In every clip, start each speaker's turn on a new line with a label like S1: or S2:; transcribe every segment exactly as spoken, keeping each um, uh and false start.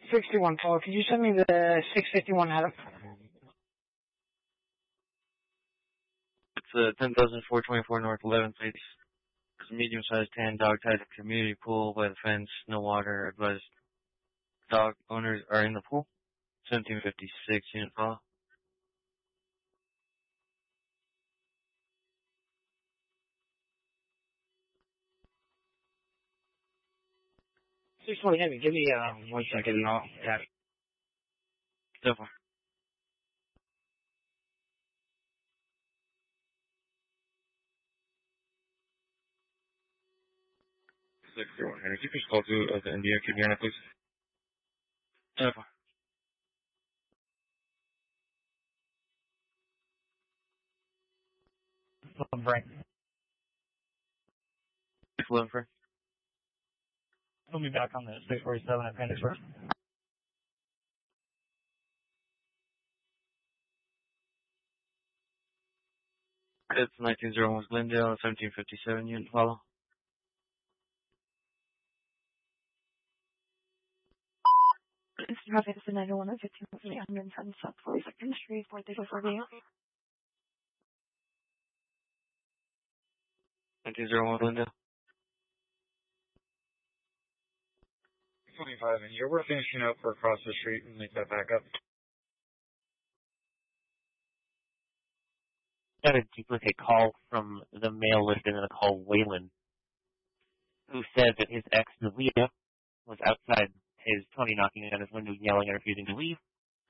S1: sixty-one, Paul. Could you send me the six fifty-one Adam?
S2: It's uh, ten thousand four twenty-four North eleventh, please. It's a medium-sized tan dog-tied community pool by the fence, no water. Advised dog owners are in the pool. seventeen fifty-six unit call.
S1: six twenty Heavy, give me uh, one second and I'll have it.
S2: Definitely. six zero one Henry. You can call to uh, the India Indiana, please. Definitely.
S1: I'm Frank.
S2: eleven, Frank.
S1: We'll be back on the six forty-seven at Phoenix first.
S2: It's nineteen oh one Glendale, seventeen fifty-seven unit follow.
S3: Traffic is the nine oh one fifteen eight hundred seven South forty-second Street, four thirty four V.
S2: nineteen oh one Glendale.
S4: twenty-five in here. We're finishing up for across the street and make that back up.
S5: Got a duplicate call from the male listed in the call, Waylon, who said that his ex, Nalia, was outside his twenty knocking on his window, yelling and refusing to leave.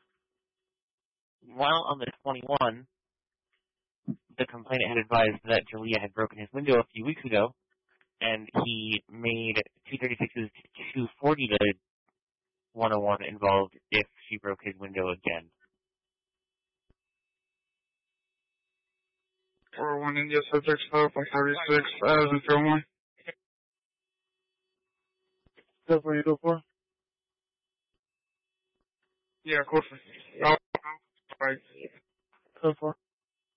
S5: While on the twenty-one, the complainant had advised that Jalia had broken his window a few weeks ago, and he made two thirty-sixes to two forty to one oh one involved if she broke his window again.
S4: four oh one India, subject stop by thirty-six, thousand zero one. That's what you go for? Yeah, code for. Oh, right. Code for.